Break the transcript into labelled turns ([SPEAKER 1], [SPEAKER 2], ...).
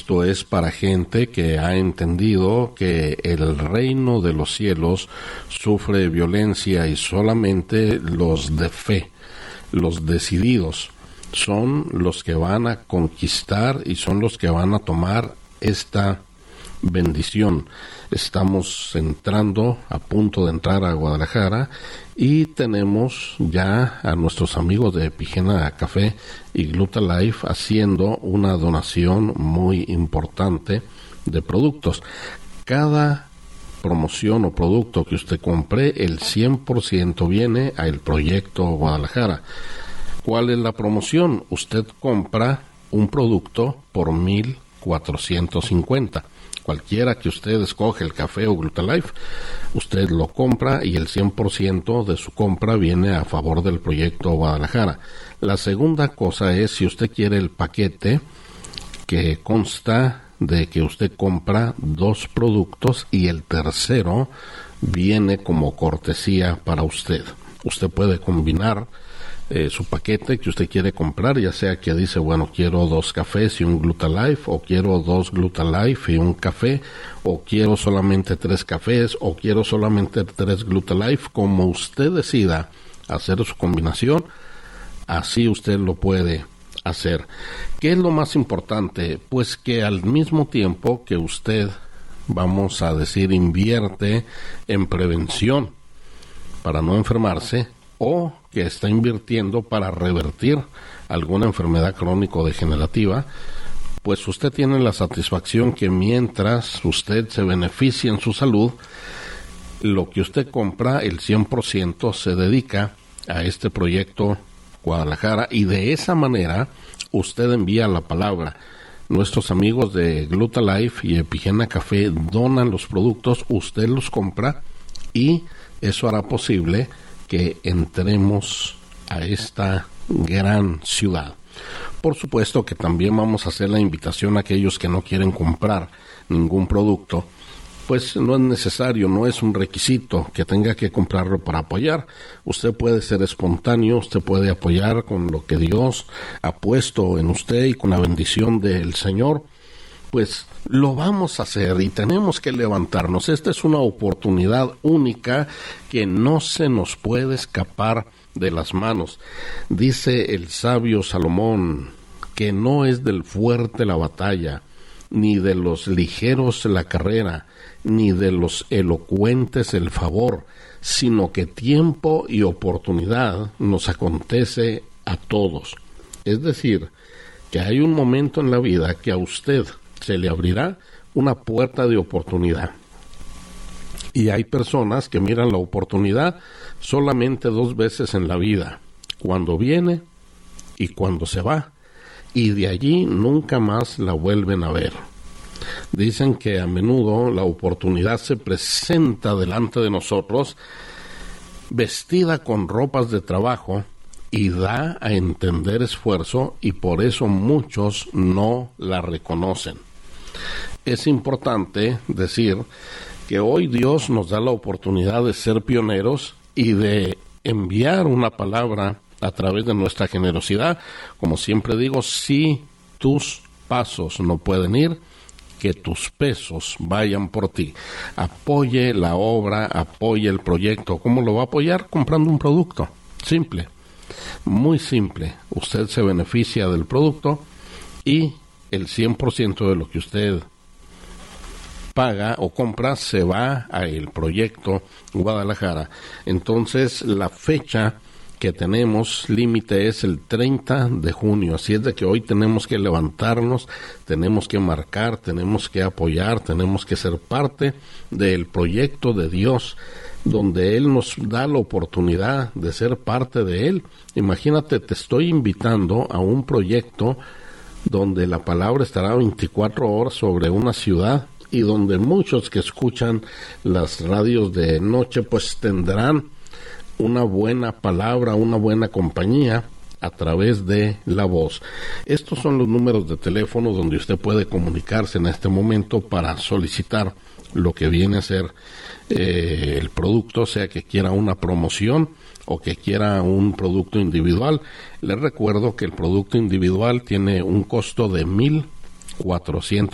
[SPEAKER 1] Esto es para gente que ha entendido que el reino de los cielos sufre violencia y solamente los de fe, los decididos, son los que van a conquistar y son los que van a tomar esta bendición. Estamos entrando, a punto de entrar a Guadalajara, y tenemos ya a nuestros amigos de Epigena Café y Gluta Life haciendo una donación muy importante de productos. Cada promoción o producto que usted compre, el 100% viene al proyecto Guadalajara. ¿Cuál es la promoción? Usted compra un producto por 1,450. Cualquiera que usted escoge, el café o Gluta Life, usted lo compra y el 100% de su compra viene a favor del proyecto Guadalajara. La segunda cosa es, si usted quiere el paquete, que consta de que usted compra 2 productos y el tercero viene como cortesía para usted. Usted puede combinar su paquete que usted quiere comprar, ya sea que dice, bueno, quiero 2 cafés y un Gluta Life, o quiero 2 Gluta Life y un café, o quiero solamente 3 cafés, o quiero solamente 3 Gluta Life. Como usted decida hacer su combinación, así usted lo puede hacer. ¿Qué es lo más importante? Pues que al mismo tiempo que usted, vamos a decir, invierte en prevención para no enfermarse, o que está invirtiendo para revertir alguna enfermedad crónico-degenerativa, pues usted tiene la satisfacción que mientras usted se beneficia en su salud, lo que usted compra, el 100% se dedica a este proyecto Guadalajara, y de esa manera usted envía la palabra. Nuestros amigos de Gluta Life y Epigena Café donan los productos, usted los compra, y eso hará posible que entremos a esta gran ciudad. Por supuesto que también vamos a hacer la invitación a aquellos que no quieren comprar ningún producto, pues no es necesario, no es un requisito que tenga que comprarlo para apoyar. Usted puede ser espontáneo, usted puede apoyar con lo que Dios ha puesto en usted y con la bendición del Señor. Pues lo vamos a hacer y tenemos que levantarnos. Esta es una oportunidad única que no se nos puede escapar de las manos. Dice el sabio Salomón que no es del fuerte la batalla, ni de los ligeros la carrera, ni de los elocuentes el favor, sino que tiempo y oportunidad nos acontece a todos. Es decir, que hay un momento en la vida que a usted se le abrirá una puerta de oportunidad. Y hay personas que miran la oportunidad solamente 2 veces en la vida, cuando viene y cuando se va, y de allí nunca más la vuelven a ver. Dicen que a menudo la oportunidad se presenta delante de nosotros vestida con ropas de trabajo y da a entender esfuerzo, y por eso muchos no la reconocen. Es importante decir que hoy Dios nos da la oportunidad de ser pioneros y de enviar una palabra a través de nuestra generosidad. Como siempre digo, si tus pasos no pueden ir, que tus pesos vayan por ti. Apoye la obra, apoye el proyecto. ¿Cómo lo va a apoyar? Comprando un producto. Simple, muy simple. Usted se beneficia del producto y el 100% de lo que usted paga o compra se va al proyecto Guadalajara. Entonces, la fecha que tenemos límite es el 30 de junio, así es de que hoy tenemos que levantarnos, tenemos que marcar, tenemos que apoyar, tenemos que ser parte del proyecto de Dios, donde Él nos da la oportunidad de ser parte de Él. Imagínate, te estoy invitando a un proyecto donde la palabra estará 24 horas sobre una ciudad, y donde muchos que escuchan las radios de noche pues tendrán una buena palabra, una buena compañía a través de la voz. Estos son los números de teléfono donde usted puede comunicarse en este momento para solicitar lo que viene a ser el producto, sea que quiera una promoción o que quiera un producto individual. Les recuerdo que el producto individual tiene un costo de $1,400